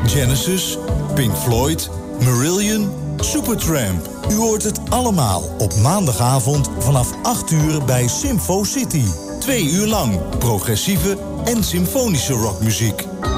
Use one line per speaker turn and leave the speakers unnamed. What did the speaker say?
Genesis, Pink Floyd, Marillion, Supertramp. U hoort het allemaal op maandagavond vanaf 8 uur bij Symfo City. 2 uur lang progressieve en symfonische rockmuziek.